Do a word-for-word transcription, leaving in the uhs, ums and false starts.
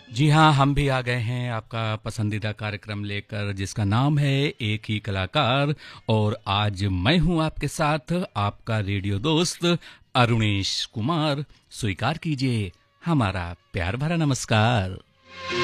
जी हाँ, हम भी आ गए हैं आपका पसंदीदा कार्यक्रम लेकर जिसका नाम है एक ही कलाकार। और आज मैं हूं आपके साथ आपका रेडियो दोस्त अरुणेश कुमार। स्वीकार कीजिए हमारा प्यार भरा नमस्कार।